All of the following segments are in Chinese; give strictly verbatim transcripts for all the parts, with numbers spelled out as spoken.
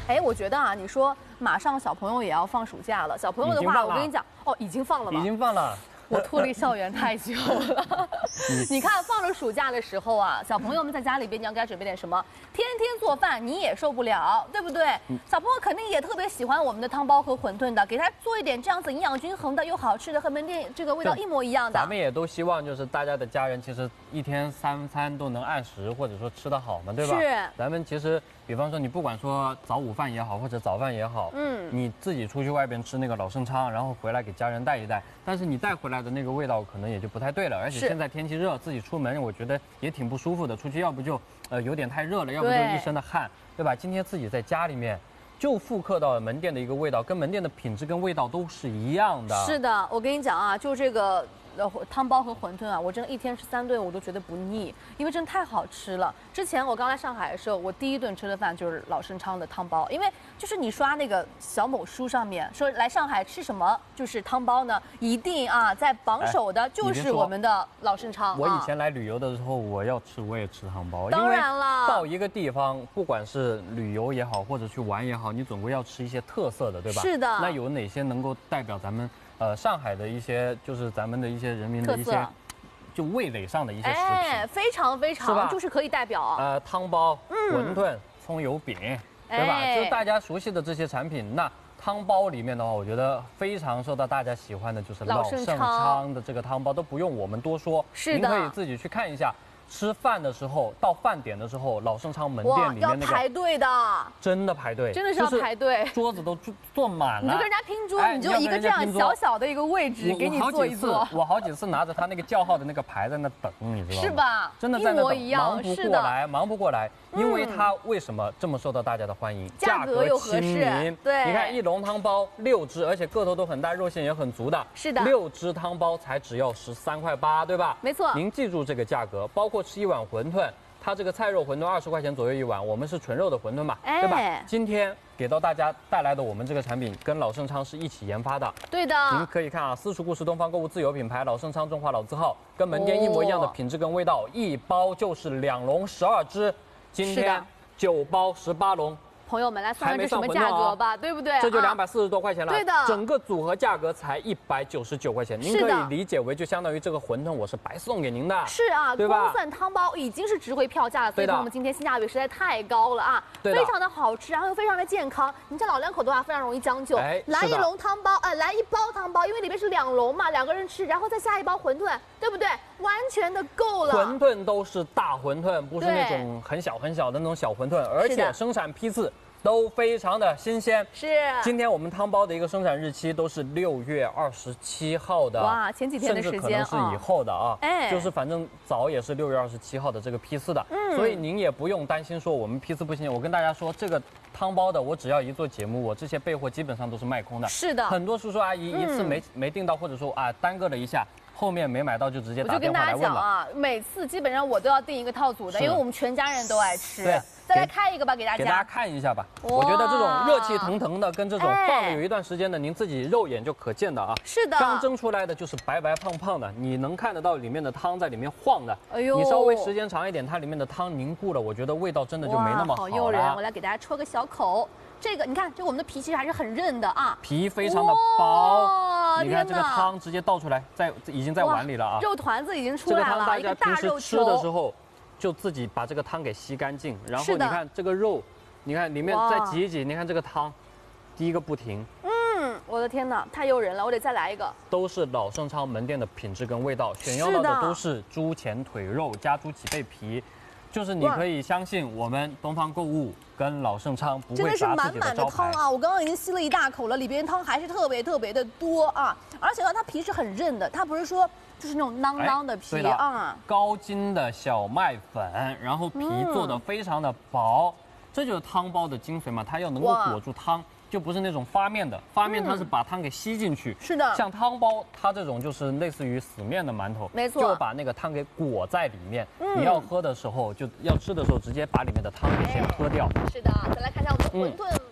哎，我觉得啊，你说马上小朋友也要放暑假了，小朋友的话，我跟你讲，哦，已经放了吗？ 已经放了。 我脱离校园太久了。你看，放了暑假的时候啊，小朋友们在家里边，你要给他准备点什么？天天做饭你也受不了，对不对？小朋友肯定也特别喜欢我们的汤包和馄饨的，给他做一点这样子营养均衡的又好吃的，和门店这个味道一模一样的。 咱们也都希望就是大家的家人其实一天三餐都能按时或者说吃得好嘛，对吧？ 是。 咱们其实比方说你不管说早午饭也好或者早饭也好，嗯，你自己出去外边吃那个老盛昌，然后回来给家人带一带，但是你带回来的那个味道可能也就不太对了，而且现在天气热，自己出门我觉得也挺不舒服的，出去要不就呃有点太热了，要不就一身的汗，对吧？今天自己在家里面就复刻到门店的一个味道，跟门店的品质跟味道都是一样的。 是的，我跟你讲啊，就这个呃汤包和馄饨啊，我真的一天吃三顿我都觉得不腻，因为真的太好吃了。之前我刚来上海的时候，我第一顿吃的饭就是老盛昌的汤包，因为就是你刷那个小某书上面说来上海吃什么就是汤包呢，一定啊在榜首的就是我们的老盛昌。 我以前来旅游的时候，我要吃我也吃汤包， 当然了， 到一个地方，不管是旅游也好，或者去玩也好，你总归要吃一些特色的，对吧？ 是的。 那有哪些能够代表咱们呃上海的一些，就是咱们的一些人民的一些，就味蕾上的一些食品？ 哎，非常非常，就是可以代表呃汤包、馄饨、葱油饼，对吧？ 哎、 就大家熟悉的这些产品，那汤包里面的话，我觉得非常受到大家喜欢的就是老盛昌的这个汤包，都不用我们多说， 是的， 您可以自己去看一下。吃饭的时候，到饭点的时候，老盛昌门店里面那个要排队的， 真的排队， 真的是要排队， 桌子都坐坐满了。 你就跟人家拼桌，你就一个这样小小的一个位置给你坐一坐。 我好几次拿着他那个叫号的那个牌在那等，你知道吗？ 是吧？ 真的在那等， 忙不过来，忙不过来。因为它为什么这么受到大家的欢迎？ 价格又合适。对， 你看一笼汤包六只，而且个头都很大，肉馅也很足的。 是的， 六只汤包才只要十三块八，对吧？ 没错。 您记住这个价格，包括吃一碗馄饨。它这个菜肉馄饨二十块钱左右一碗，我们是纯肉的馄饨嘛， 哎、 对吧？今天给到大家带来的我们这个产品跟老盛昌是一起研发的， 对的。 您可以看啊，私厨故事东方购物自有品牌老盛昌中华老字号，跟门店一模一样的品质跟味道，哦、一包就是两笼十二只，今天九包十八笼。 朋友们，来算算这什么价格吧，对不对？ 这就两百四十多块钱了。 对的， 整个组合价格才一百九十九块钱，您可以理解为就相当于这个馄饨我是白送给您的。 是啊， 对吧？ 光算汤包已经是值回票价了，所以我们今天性价比实在太高了啊，非常的好吃，然后又非常的健康。你像老两口的话，非常容易将就。 哎， 来一笼汤包，呃，来一包汤包，因为里面是两笼嘛，两个人吃，然后再下一包馄饨，对不对？完全的够了。 馄饨都是大馄饨，不是那种很小很小的那种小馄饨，而且生产批次都非常的新鲜。 是， 今天我们汤包的一个生产日期都是六月二十七号的， 哇，前几天的时间， 甚至可能是以后的啊， 哎， 就是反正早也是六月二十七号的这个批次的，嗯，所以您也不用担心说我们批次不行。我跟大家说，这个汤包的，我只要一做节目，我这些备货基本上都是卖空的。 是的， 很多叔叔阿姨一次没、嗯、没订到，或者说啊耽搁了一下。后面没买到就直接打电话来问了。我就跟大家讲啊，每次基本上我都要订一个套组的，因为我们全家人都爱吃。 对， 再来开一个吧，给大家。 给大家看一下吧。我觉得这种热气腾腾的，跟这种放了有一段时间的，您自己肉眼就可见的啊。 是的。 刚蒸出来的就是白白胖胖的，你能看得到里面的汤在里面晃的。哎呦。你稍微时间长一点，它里面的汤凝固了，我觉得味道真的就没那么好了。 好诱人！我来给大家戳个小口。这个你看，这我们的皮其实还是很韧的啊， 皮非常的薄。你看这个汤直接倒出来，在已经在碗里了啊， 肉团子已经出来了。 这个汤大家平时吃的时候，就自己把这个汤给吸干净，然后你看这个肉，你看里面再挤一挤，你看这个汤，第一个不停。 嗯，我的天哪，太诱人了，我得再来一个。 都是老盛昌门店的品质跟味道，选用到的都是猪前腿肉加猪脊背皮。就是你可以相信我们东方购物跟老盛昌不会砸自己的招牌。真的是满满的汤啊！我刚刚已经吸了一大口了，里边汤还是特别特别的多啊！而且呢，它皮是很韧的，它不是说就是那种囔囔的皮啊。 高筋的小麦粉，然后皮做的非常的薄，嗯、这就是汤包的精髓嘛，它要能够裹住汤。就不是那种发面的，发面它是把汤给吸进去。 是的， 像汤包，它这种就是类似于死面的馒头， 没错， 就把那个汤给裹在里面。嗯，你要喝的时候，就要吃的时候，直接把里面的汤给先喝掉。 是的，再来看一下我们的馄饨吧。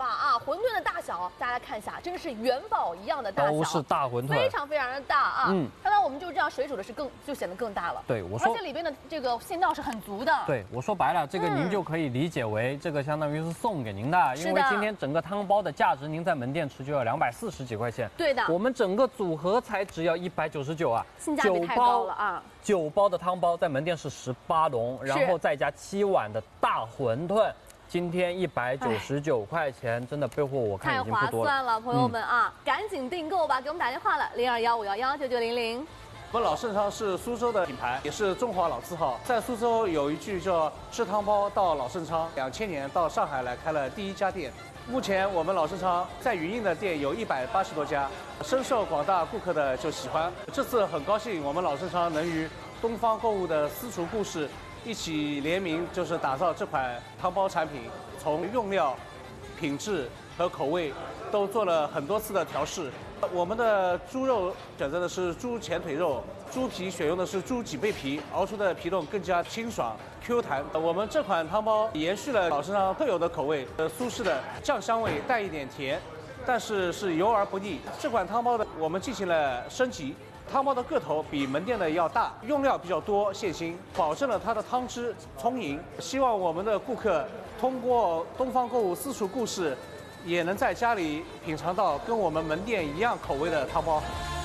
啊，馄饨的大小大家看一下，真的是元宝一样的大小， 都是大馄饨， 非常非常的大啊。 嗯， 看到我们就这样水煮的是更就显得更大了。 对，我说， 而且里边的这个馅料是很足的。 对，我说白了，这个您就可以理解为这个相当于是送给您的，因为今天整个汤包的价值您在门店吃就要两百四十几块钱。 对的， 我们整个组合才只要一百九十九啊， 性价比太高了啊。 九包的汤包在门店是十八笼，然后再加七碗的大馄饨，今天一百九十九块钱，真的备货我看已经不多了。 太划算了，朋友们啊，嗯、赶紧订购吧，给我们打电话了，零二幺五幺幺九九零零。 我们老盛昌是苏州的品牌，也是中华老字号。在苏州有一句叫“吃汤包到老盛昌”，两千年到上海来开了第一家店。目前我们老盛昌在云印的店有一百八十多家，深受广大顾客的就喜欢。这次很高兴，我们老盛昌能与东方购物的私厨故事一起联名，就是打造这款汤包产品，从用料、品质和口味都做了很多次的调试。我们的猪肉选择的是猪前腿肉，猪皮选用的是猪脊背皮，熬出的皮冻更加清爽 Q 弹。我们这款汤包延续了老盛昌特有的口味，呃，苏式的酱香味带一点甜，但是是油而不腻。这款汤包的我们进行了升级。汤包的个头比门店的要大，用料比较多，馅新，保证了它的汤汁充盈。希望我们的顾客通过东方购物私厨故事，也能在家里品尝到跟我们门店一样口味的汤包。